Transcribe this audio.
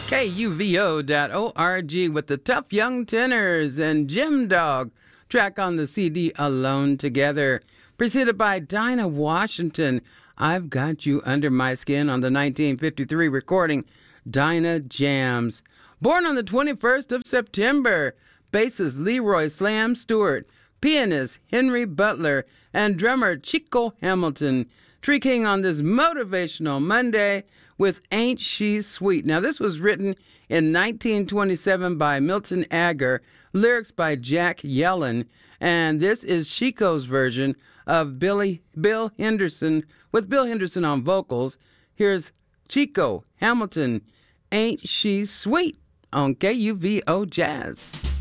KUVO.org with the Tough Young Tenors and Jim Dog, track on the CD Alone Together. Preceded by Dinah Washington, I've Got You Under My Skin on the 1953 recording Dinah Jams. Born on the 21st of September, bassist Leroy Slam Stewart, pianist Henry Butler, and drummer Chico Hamilton. Tree King on this motivational Monday with Ain't She Sweet. Now, this was written in 1927 by Milton Agar, lyrics by Jack Yellen, and this is Chico's version of Bill Henderson, with Bill Henderson on vocals. Here's Chico Hamilton, Ain't She Sweet, on KUVO Jazz.